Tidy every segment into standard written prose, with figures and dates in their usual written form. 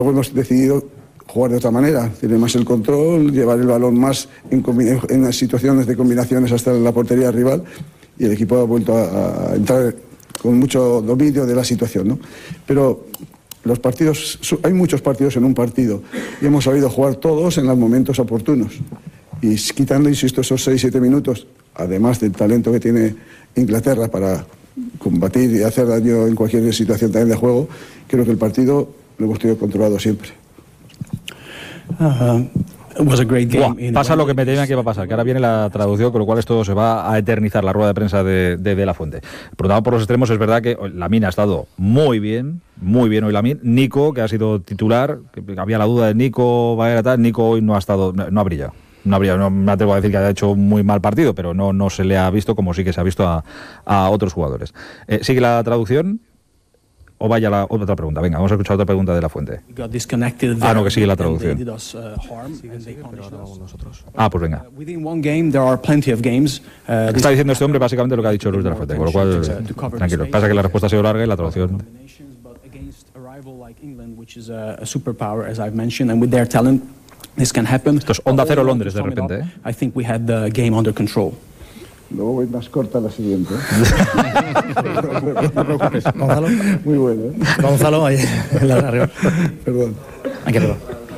Luego hemos decidido jugar de otra manera, tener más el control, llevar el balón más en las situaciones de combinaciones hasta la portería rival, y el equipo ha vuelto a entrar con mucho dominio de la situación, ¿no? Pero los partidos, hay muchos partidos en un partido y hemos sabido jugar todos en los momentos oportunos. Y quitando, insisto, esos 6-7 minutos, además del talento que tiene Inglaterra para combatir y hacer daño en cualquier situación también de juego, creo que el partido lo hemos tenido controlado siempre. Pasa lo que me temía que iba a pasar, que ahora viene la traducción, con lo cual esto se va a eternizar, la rueda de prensa de La Fuente. Preguntado por los extremos, es verdad que Lamine ha estado muy bien hoy Lamine. Nico, que ha sido titular, que había la duda de Nico, Nico hoy no ha estado, no ha brillado. No me atrevo a decir que haya hecho un muy mal partido, pero no se le ha visto como sí que se ha visto a otros jugadores. ¿Sigue la traducción? O vaya la otra pregunta. Venga, vamos a escuchar otra pregunta de La Fuente. No, que sigue la traducción. Pues venga. Está diciendo este hombre básicamente lo que ha dicho Luis de La Fuente, con lo cual, tranquilo. Pasa que la respuesta ha sido larga y la traducción... Esto es Onda Cero Londres de repente, ¿eh? I think we had the game under control. Luego voy más corta la siguiente. Gonzalo. Muy bueno, ¿eh? Gonzalo, ahí en la arriba. Perdón. Aquí arriba.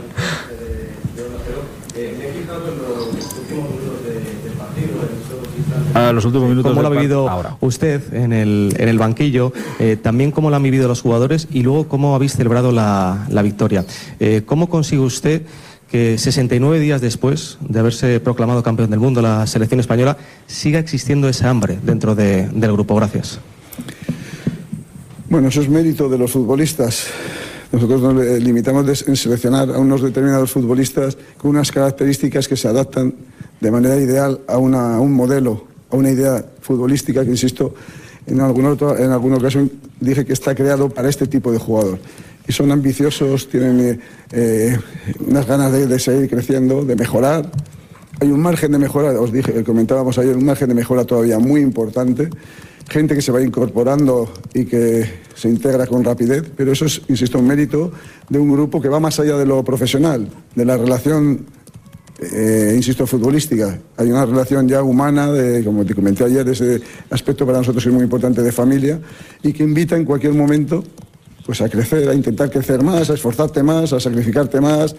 Los últimos minutos. ¿Cómo lo ha vivido usted en el banquillo? También cómo lo han vivido los jugadores y luego cómo habéis celebrado la victoria. ¿Cómo consigue usted que 69 días después de haberse proclamado campeón del mundo la selección española siga existiendo esa hambre dentro del grupo? Gracias. Bueno, eso es mérito de los futbolistas. Nosotros nos limitamos en seleccionar a unos determinados futbolistas con unas características que se adaptan de manera ideal a un modelo, a una idea futbolística que, insisto, en alguna ocasión dije que está creado para este tipo de jugador. Y son ambiciosos, tienen unas ganas de seguir creciendo, de mejorar. Hay un margen de mejora, comentábamos ayer, un margen de mejora todavía muy importante. Gente que se va incorporando y que se integra con rapidez, pero eso es, insisto, un mérito de un grupo que va más allá de lo profesional, de la relación, insisto, futbolística. Hay una relación ya humana, como te comenté ayer, ese aspecto para nosotros es muy importante, de familia, y que invita en cualquier momento pues a crecer, a intentar crecer más, a esforzarte más, a sacrificarte más,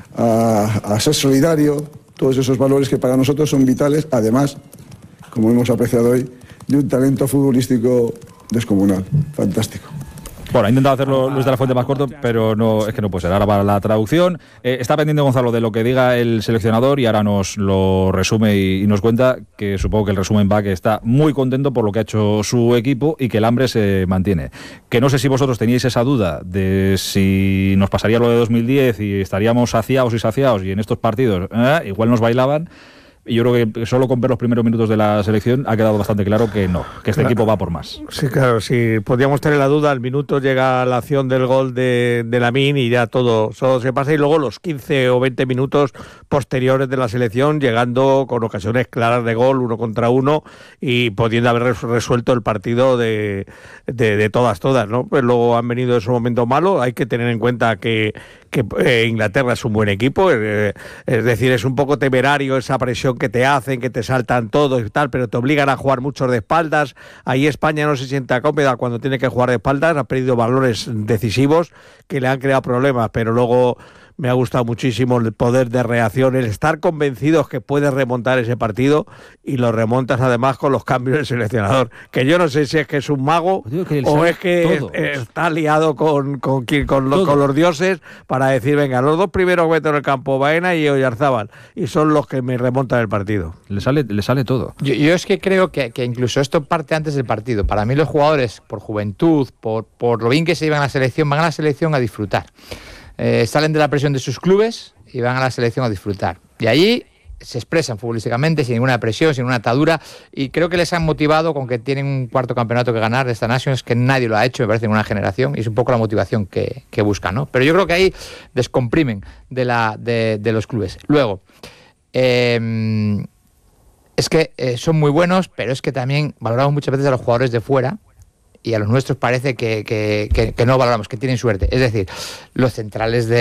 a ser solidario, todos esos valores que para nosotros son vitales, además, como hemos apreciado hoy, de un talento futbolístico descomunal, fantástico. Bueno, ha intentado hacerlo Luis de La Fuente más corto, pero no, es que no puede ser. Ahora para la traducción. Está pendiente Gonzalo de lo que diga el seleccionador y ahora nos lo resume y nos cuenta que supongo que el resumen va que está muy contento por lo que ha hecho su equipo y que el hambre se mantiene. Que no sé si vosotros teníais esa duda de si nos pasaría lo de 2010 y estaríamos saciados y en estos partidos igual nos bailaban. Y yo creo que solo con ver los primeros minutos de la selección ha quedado bastante claro que no, que este equipo va por más. Sí, claro, si podíamos tener la duda, al minuto llega la acción del gol de Lamine y ya todo se pasa, y luego los 15 o 20 minutos posteriores de la selección llegando con ocasiones claras de gol, 1 contra 1, y pudiendo haber resuelto el partido de todas, ¿no? Pues luego han venido esos momentos malos. Hay que tener en cuenta que Inglaterra es un buen equipo, es decir, es un poco temerario esa presión que te hacen, que te saltan todos y tal, pero te obligan a jugar muchos de espaldas. Ahí España no se sienta cómoda cuando tiene que jugar de espaldas, ha perdido valores decisivos que le han creado problemas, pero luego me ha gustado muchísimo el poder de reacción, el estar convencidos que puedes remontar ese partido, y lo remontas además con los cambios del seleccionador, que yo no sé si es que es un mago o es que está liado con los dioses para decir, venga, los dos primeros meto en el campo, Baena y Oyarzábal, y son los que me remontan el partido. Le sale todo. Yo es que creo que incluso esto parte antes del partido. Para mí los jugadores, por juventud, por lo bien que se llevan a la selección, van a la selección a disfrutar. Salen de la presión de sus clubes y van a la selección a disfrutar. Y allí se expresan futbolísticamente sin ninguna presión, sin ninguna atadura, y creo que les han motivado con que tienen un cuarto campeonato que ganar de esta Nations, que nadie lo ha hecho, me parece, en una generación, y es un poco la motivación que buscan, ¿no? Pero yo creo que ahí descomprimen de los clubes. Luego, es que son muy buenos, pero es que también valoramos muchas veces a los jugadores de fuera, y a los nuestros parece que no valoramos, que tienen suerte. Es decir, los centrales